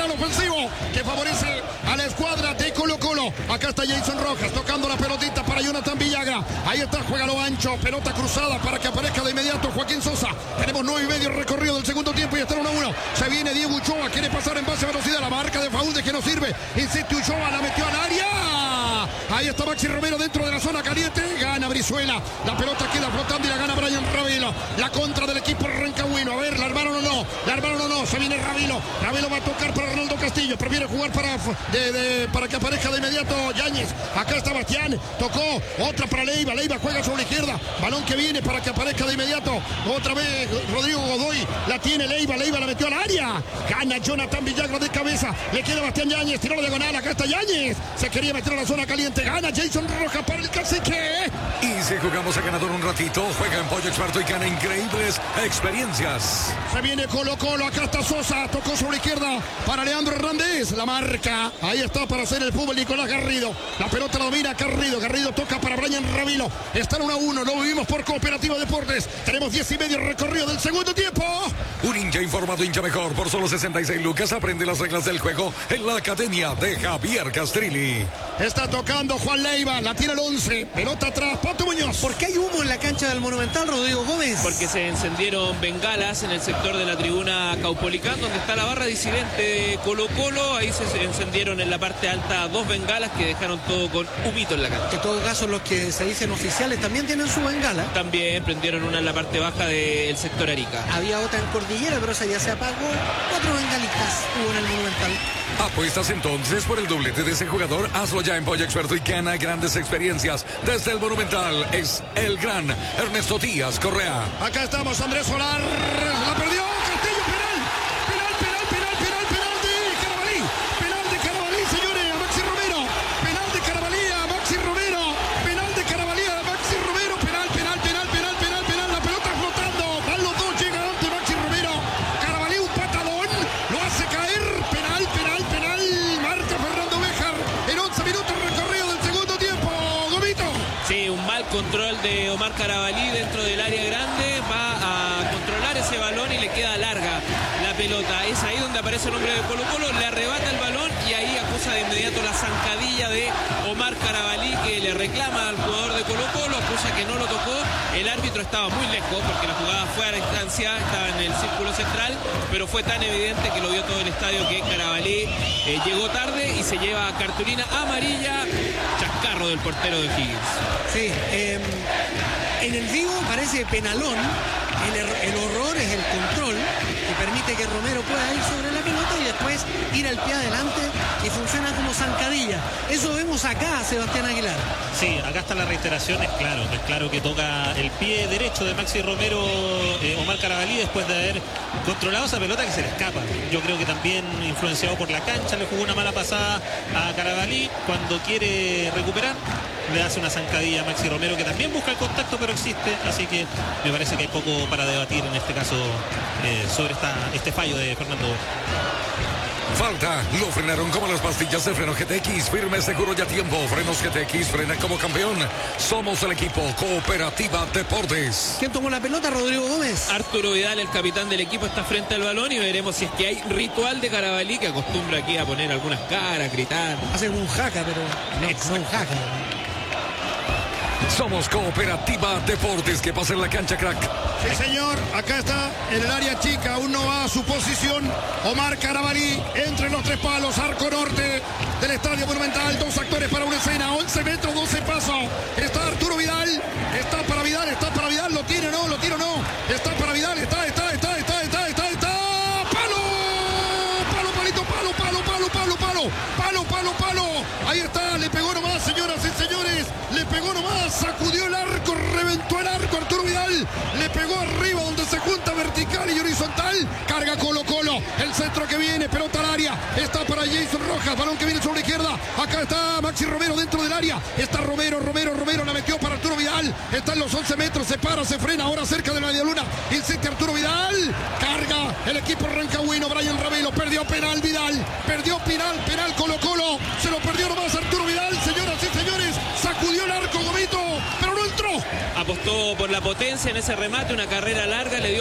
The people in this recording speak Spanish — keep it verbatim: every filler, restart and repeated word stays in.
lateral ofensivo que favorece a la escuadra de Colo Colo. Acá está Jason Rojas tocando la pelotita para Jonathan Villagra. Ahí está, juega lo ancho, pelota cruzada para que aparezca de inmediato Joaquín Sosa. Tenemos nueve y medio recorrido del segundo tiempo y está uno a uno. Se viene Diego Uchoa, quiere pasar en base a velocidad. La marca de Faúndez que no sirve. Insiste Uchoa, la metió al área. Ahí está Maxi Romero dentro de la zona caliente. Gana Brizuela. La pelota queda flotando y la gana Brian Ravelo. La contra del equipo rancagüino. A ver, la armaron o no. La armaron o no. Se viene Ravelo. Ravelo va a tocar para Ronaldo Castillo. Prefiere jugar para, de, de, para que aparezca de inmediato Yáñez. Acá está Bastián. Tocó. Otra para Leiva. Leiva juega sobre la izquierda. Balón que viene para que aparezca de inmediato. Otra vez Rodrigo Godoy. La tiene Leiva. Leiva la metió al área. Gana Jonathan Villagra de cabeza. Le queda Bastián Yáñez. Tiró la diagonal. Acá está Yáñez. Se quería meter a la zona caliente. Gana Jason Rojas para el cacique. Y si jugamos a ganador un ratito, juega en Pollo Experto y gana increíbles experiencias. Se viene Colo Colo. Acá está Sosa. Tocó sobre la izquierda para Leandro Hernández. La marca. Ahí está para hacer el fútbol Nicolás Garrido. La pelota la domina Garrido. Garrido toca para Brian Ravelo. Están uno a uno. Lo vivimos por Cooperativa Deportes. Tenemos diez y medio recorrido del segundo tiempo. Un hincha informado, hincha mejor. Por solo sesenta y seis lucas aprende las reglas del juego en la academia de Javier Castrilli. Está tocando Juan Leiva. La tira el once. Pelota atrás. Pato Muñoz. ¿Por qué hay humo en la cancha del Monumental, Rodrigo Gómez? Porque se encendieron bengalas en el sector de la tribuna Caupolicán, donde está la barra disidente de Colo Colo. Ahí se encendieron en la parte alta dos bengalas que dejaron todo con humito en la cancha. En todo caso, los que se dicen oficiales también tienen su bengala. También prendieron una en la parte baja del sector Arica. Había otra en Cordillera, pero esa ya se apagó. Cuatro bengalitas hubo en el Monumental. Apuestas entonces por el doblete de ese jugador. Hazlo ya en Pollo Experto y gana grandes experiencias. Desde el Monumental es el gran Ernesto Díaz Correa. Acá estamos, Andrés Solar. La perdió. Castillo, penal. Penal, penal, penal, penal, penal de Carabalí. Penal de Carabalí, señores, a Maxi Romero. Penal de Carabalí a Maxi Romero. Penal de Carabalí a Maxi Romero. Penal, penal, penal, penal, penal, penal. La pelota flotando. Van los dos, llega ante Maxi Romero. Carabalí, un patadón. Lo hace caer. Penal, penal, penal. Marca Fernando Béjar. En once minutos recorrido del segundo tiempo. Gomito. Sí, un mal control de Omar Carabalí dentro del área grande. Va a controlar ese balón y le queda larga la pelota. Es ahí donde aparece el hombre de Colo Colo, le arrebata el balón y ahí acusa de inmediato la zancadilla de Omar Carabalí, que le reclama al jugador de Colo Colo, acusa que no lo tocó. El árbitro estaba muy lejos porque la jugada fue a la distancia, estaba en el círculo central, pero fue tan evidente que lo vio todo el estadio que Carabalí eh, llegó tarde y se lleva cartulina amarilla. Chascarro del portero de Higgins. Sí, eh, en el vivo parece penalón. El, el horror es el control que permite que Romero pueda ir sobre la pelota y después ir al pie adelante y funciona como zancadilla. Eso vemos acá, Sebastián Aguilar. Sí, acá está la reiteración, es claro, es claro que toca el pie derecho de Maxi Romero, eh, Omar Carabalí, después de haber controlado esa pelota que se le escapa. Yo creo que también influenciado por la cancha, le jugó una mala pasada a Carabalí. Cuando quiere recuperar, le hace una zancadilla a Maxi Romero, que también busca el contacto, pero existe, así que me parece que hay poco para debatir en este caso eh, sobre esta, este fallo de Fernando. Falta, lo frenaron como las pastillas de freno G T X, firme, seguro y a tiempo. Frenos G T X, frena como campeón. Somos el equipo Cooperativa Deportes. ¿Quién tomó la pelota? Rodrigo Gómez. Arturo Vidal, el capitán del equipo, está frente al balón y veremos si es que hay ritual de Carabalí, que acostumbra aquí a poner algunas caras, gritar. Hace un jaca, pero no, no un jaca. Somos Cooperativa Deportes. Que pasa en la cancha, crack. Sí, señor. Acá está en el área chica. Aún no va a su posición. Omar Carabalí entre los tres palos. Arco norte del Estadio Monumental. Dos actores para una escena. once metros, doce pasos. Está Arturo Vidal. Está para Vidal. Está para Vidal. Lo tiene, no. Lo tira, no. Está para Vidal. Está, está, está, está, está, está, está. ¡Palo! Palo, palito, palo, palo, palo, palo, palo. Palo, palo, palo. Ahí está. Le pegó nomás, señoras y señores. Le pegó nomás. Sacudió el arco. Reventó el arco. Arturo Vidal. Le pegó arriba donde se junta vertical y horizontal. Carga Colo Colo. El centro que viene. Pelota al área. Está para Jason Rojas. Balón que viene sobre la izquierda. Acá está Maxi Romero dentro del área. Está Romero, Romero, Romero. La metió para Arturo Vidal. Está en los once metros. Se para, se frena. Ahora cerca de la media luna. Insiste Arturo Vidal. Carga el equipo rancagüino. Brian Ravelo. Perdió penal Vidal. Perdió penal, penal Colo Colo. Se lo perdió nomás Arturo Vidal. Señoras y señores. Sacudió el arco, Gomito. Pero no entró. Apostó por la potencia en ese remate. Una carrera larga. Le dio